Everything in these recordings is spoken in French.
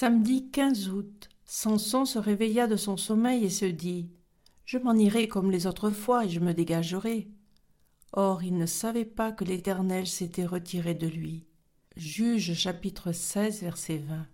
Samedi 15 août, Samson se réveilla de son sommeil et se dit « Je m'en irai comme les autres fois et je me dégagerai. » Or, il ne savait pas que l'Éternel s'était retiré de lui. Juges chapitre 16, verset 20.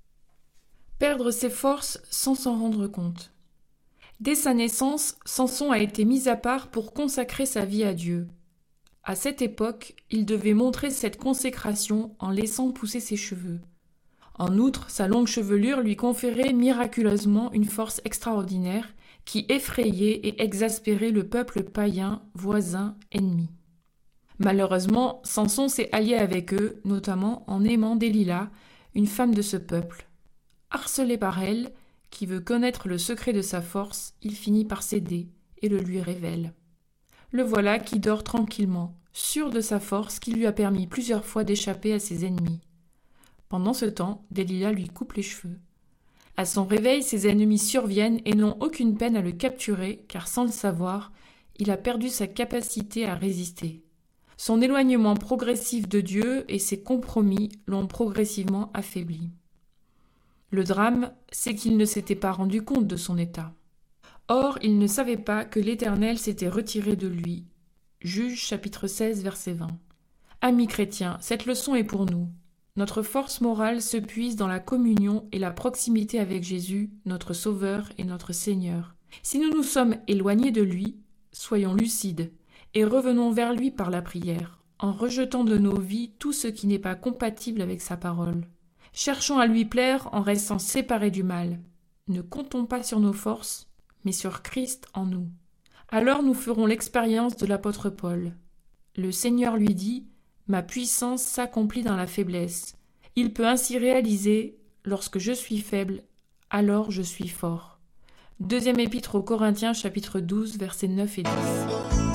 Perdre ses forces sans s'en rendre compte. Dès sa naissance, Samson a été mis à part pour consacrer sa vie à Dieu. À cette époque, il devait montrer cette consécration en laissant pousser ses cheveux. En outre, sa longue chevelure lui conférait miraculeusement une force extraordinaire qui effrayait et exaspérait le peuple païen, voisin, ennemi. Malheureusement, Samson s'est allié avec eux, notamment en aimant Delilah, une femme de ce peuple. Harcelé par elle, qui veut connaître le secret de sa force, il finit par céder et le lui révèle. Le voilà qui dort tranquillement, sûr de sa force qui lui a permis plusieurs fois d'échapper à ses ennemis. Pendant ce temps, Delilah lui coupe les cheveux. À son réveil, ses ennemis surviennent et n'ont aucune peine à le capturer, car sans le savoir, il a perdu sa capacité à résister. Son éloignement progressif de Dieu et ses compromis l'ont progressivement affaibli. Le drame, c'est qu'il ne s'était pas rendu compte de son état. Or, il ne savait pas que l'Éternel s'était retiré de lui. Juges chapitre 16, verset 20. Amis chrétiens, cette leçon est pour nous. Notre force morale se puise dans la communion et la proximité avec Jésus, notre Sauveur et notre Seigneur. Si nous nous sommes éloignés de lui, soyons lucides et revenons vers lui par la prière, en rejetant de nos vies tout ce qui n'est pas compatible avec sa parole. Cherchons à lui plaire en restant séparés du mal. Ne comptons pas sur nos forces, mais sur Christ en nous. Alors nous ferons l'expérience de l'apôtre Paul. Le Seigneur lui dit « Ma puissance s'accomplit dans la faiblesse. Il peut ainsi réaliser « Lorsque je suis faible, alors je suis fort. » Deuxième épître aux Corinthiens, chapitre 12, versets 9 et 10.